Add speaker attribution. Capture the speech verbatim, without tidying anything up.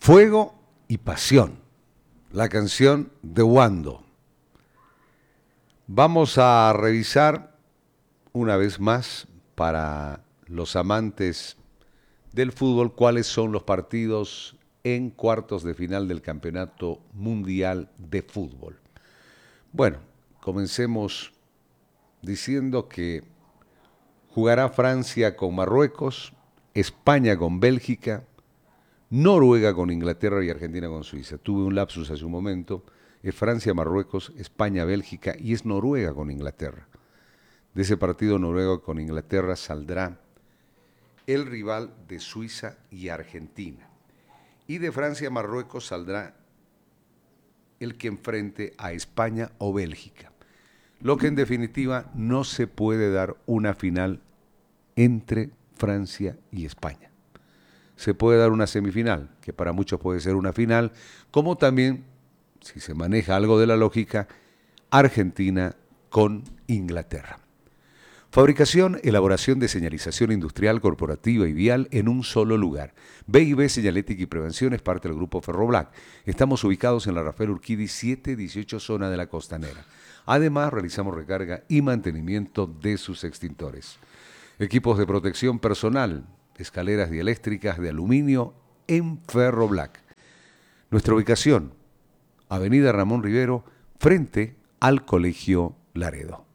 Speaker 1: Fuego y Pasión, la canción de Wando. Vamos a revisar una vez más para los amantes del fútbol cuáles son los partidos en cuartos de final del Campeonato Mundial de Fútbol. Bueno, comencemos diciendo que jugará Francia con Marruecos, España con Bélgica, Noruega con Inglaterra y Argentina con Suiza. Tuve un lapsus hace un momento. Es Francia, Marruecos, España, Bélgica y es Noruega con Inglaterra. De ese partido Noruega con Inglaterra saldrá el rival de Suiza y Argentina. Y de Francia, Marruecos saldrá el que enfrente a España o Bélgica. Lo que en definitiva no se puede dar una final entre Francia y España. Se puede dar una semifinal, que para muchos puede ser una final, como también, si se maneja algo de la lógica, Argentina con Inglaterra. Fabricación, elaboración de señalización industrial, corporativa y vial en un solo lugar. B y B Señalética y Prevención es parte del Grupo Ferroblac. Estamos ubicados en la Rafael Urquidi siete dieciocho, zona de la Costanera. Además, realizamos recarga y mantenimiento de sus extintores. Equipos de protección personal, escaleras dieléctricas de aluminio en Ferroblac. Nuestra ubicación, Avenida Ramón Rivero, frente al Colegio Laredo.